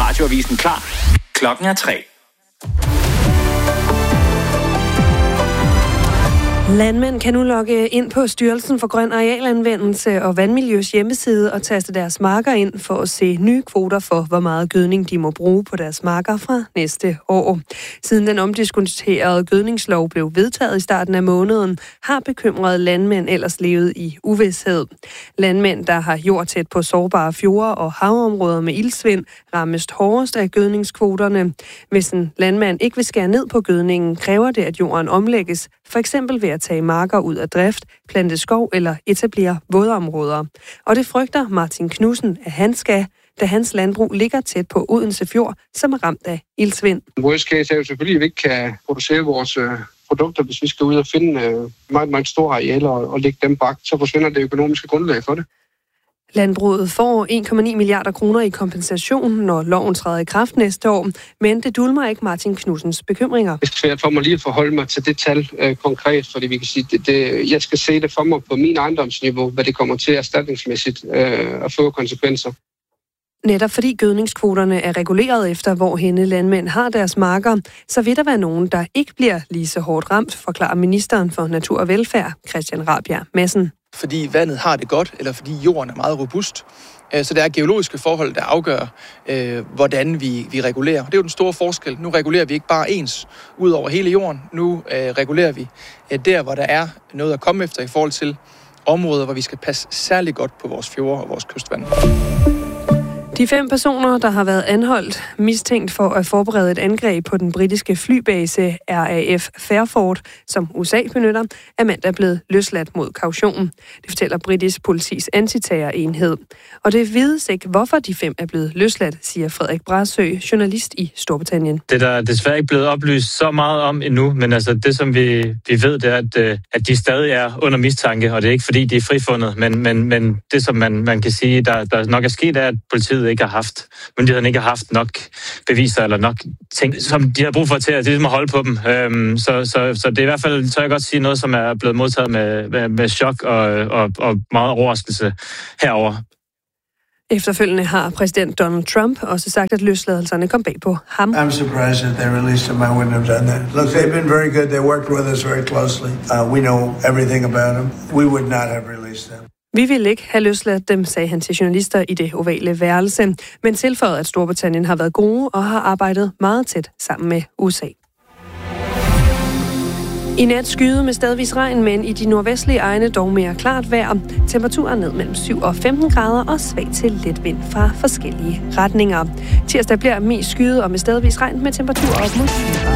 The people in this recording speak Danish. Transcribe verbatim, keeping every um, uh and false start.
Radioavisen klar. Klokken er tre. Landmænd kan nu logge ind på Styrelsen for Grøn Arealanvendelse og Vandmiljøs hjemmeside og taste deres marker ind for at se nye kvoter for, hvor meget gødning de må bruge på deres marker fra næste år. Siden den omdiskuterede gødningslov blev vedtaget i starten af måneden, har bekymrede landmænd ellers levet i uvished. Landmænd, der har jord tæt på sårbare fjorde og havområder med iltsvind, rammes hårdest af gødningskvoterne. Hvis en landmand ikke vil skære ned på gødningen, kræver det, at jorden omlægges, for eksempel ved at tage marker ud af drift, plante skov eller etablere vådområder. Og det frygter Martin Knudsen, at han skal, da hans landbrug ligger tæt på Odense Fjord, som er ramt af iltsvind. Worst case er jo selvfølgelig, at vi ikke kan producere vores øh, produkter, hvis vi skal ud og finde øh, meget, meget store arealer og, og lægge dem bagt, så forsvinder det økonomiske grundlag for det. Landbruget får en komma ni milliarder kroner i kompensation, når loven træder i kraft næste år, men det dulmer ikke Martin Knudsens bekymringer. Det er svært for mig lige at forholde mig til det tal øh, konkret, fordi vi kan sige, det, det, jeg skal se det for mig på min ejendomsniveau, hvad det kommer til erstatningsmæssigt øh, at få konsekvenser. Netop fordi gødningskvoterne er reguleret efter, hvor henne landmænd har deres marker, så vil der være nogen, der ikke bliver lige så hårdt ramt, forklarer ministeren for Natur og Velfærd, Christian Rabjerg Madsen. Fordi vandet har det godt, eller fordi jorden er meget robust. Så der er geologiske forhold, der afgør, hvordan vi, vi regulerer. Det er jo den store forskel. Nu regulerer vi ikke bare ens ud over hele jorden. Nu regulerer vi der, hvor der er noget at komme efter i forhold til områder, hvor vi skal passe særlig godt på vores fjorde og vores kystvand. De fem personer, der har været anholdt, mistænkt for at forberede et angreb på den britiske flybase R A F Fairford, som U S A benytter, er mandag blevet løsladt mod kaution. Det fortæller britisk politis antiterrorenhed. Og det vides ikke, hvorfor de fem er blevet løsladt, siger Frederik Brasø, journalist i Storbritannien. Det er der desværre ikke blevet oplyst så meget om endnu, men altså det, som vi, vi ved, det er, at, at de stadig er under mistanke, og det er ikke fordi, de er frifundet, men, men, men det, som man, man kan sige, der, der nok er sket, er, at politiet ikke har haft, myndighederne ikke har haft nok beviser eller nok ting, som de har brug for til at, ligesom at holde på dem. Øhm, så, så, så det er i hvert fald, tør jeg godt sige, noget, som er blevet modtaget med, med, med chok og, og, og meget overraskelse herover. Efterfølgende har præsident Donald Trump også sagt, at løsladelserne kom bag på ham. I'm surprised that they released them. I wouldn't have done that. Look, they've been very good. They worked with us very closely. Uh, we know everything about them. We would not have released them. Vi ville ikke have løsladt dem, sagde han til journalister i det ovale værelse, men tilføjede, at Storbritannien har været gode og har arbejdet meget tæt sammen med U S A. I nat skyde med stedvis regn, men i de nordvestlige egne dog mere klart vejr. Temperaturen ned mellem syv og femten grader og svag til let vind fra forskellige retninger. Tirsdag bliver mest skyde og med stedvis regn med temperaturer op mod fire grader.